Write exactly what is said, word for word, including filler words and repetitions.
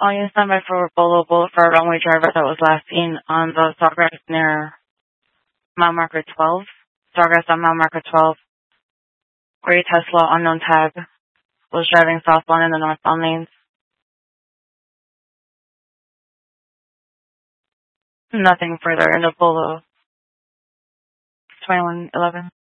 All you stand by for Bolo Boulevard runway driver that was last seen on the Sawgrass near mile marker twelve. Sawgrass on mile marker twelve. Gray Tesla, unknown tag, was driving southbound in the northbound lanes. Nothing further in the Bolo. twenty-one eleven.